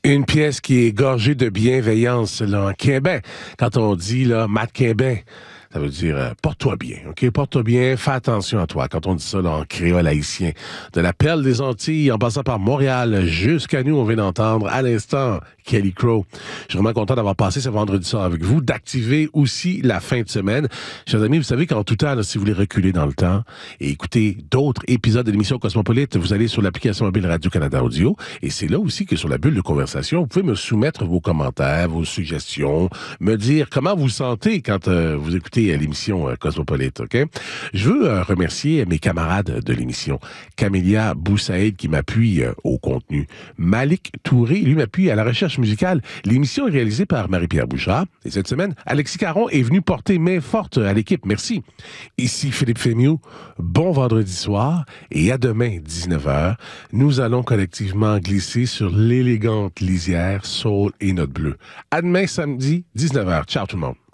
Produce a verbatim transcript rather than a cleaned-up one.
Une pièce qui est gorgée de bienveillance, là, en Québec. Quand on dit, là, Matt Québec, ça veut dire, euh, porte-toi bien, OK? Porte-toi bien, fais attention à toi. Quand on dit ça, là, en créole haïtien. De la perle des Antilles, en passant par Montréal, jusqu'à nous, on vient d'entendre, à l'instant, Kelly Crow. Je suis vraiment content d'avoir passé ce vendredi soir avec vous, d'activer aussi la fin de semaine. Chers amis, vous savez qu'en tout temps, là, si vous voulez reculer dans le temps et écouter d'autres épisodes de l'émission Cosmopolite, vous allez sur l'application mobile Radio-Canada Audio, et c'est là aussi que sur la bulle de conversation, vous pouvez me soumettre vos commentaires, vos suggestions, me dire comment vous sentez quand euh, vous écoutez l'émission euh, Cosmopolite, OK? Je veux euh, remercier mes camarades de l'émission. Camélia Boussaïd qui m'appuie euh, au contenu. Malik Touré, lui, m'appuie à la recherche musicale. L'émission est réalisée par Marie-Pierre Bouchard. Et cette semaine, Alexis Caron est venu porter main forte à l'équipe. Merci. Ici Philippe Fémiou. Bon vendredi soir et à demain, dix-neuf heures. Nous allons collectivement glisser sur l'élégante lisière Soul et Note Bleue. À demain, samedi, dix-neuf heures. Ciao tout le monde.